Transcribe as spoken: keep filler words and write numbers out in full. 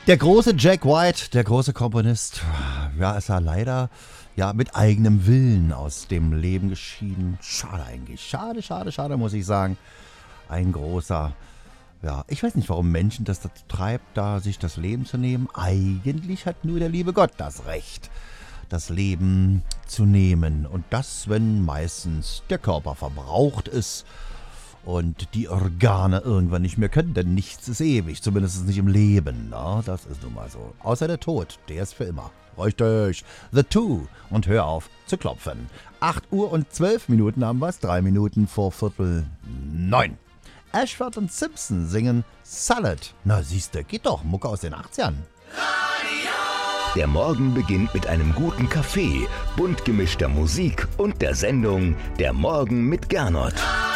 Der große Jack White, der große Komponist, ja, ist er leider ja mit eigenem Willen aus dem Leben geschieden. Schade eigentlich. Schade, schade, schade, muss ich sagen. Ein großer, ja, ich weiß nicht, warum Menschen das dazu treibt, da sich das Leben zu nehmen. Eigentlich hat nur der liebe Gott das Recht, das Leben zu nehmen. Und das, wenn meistens der Körper verbraucht ist und die Organe irgendwann nicht mehr können, denn nichts ist ewig, zumindest nicht im Leben. Na, das ist nun mal so. Außer der Tod, der ist für immer. Richtig. The Two. Und hör auf zu klopfen. acht Uhr und zwölf Minuten haben wir es, drei Minuten vor Viertel neun. Ashford und Simpson singen Salad. Na siehste, geht doch, Mucke aus den achtzigern. Der Morgen beginnt mit einem guten Kaffee, bunt gemischter Musik und der Sendung Der Morgen mit Gernot.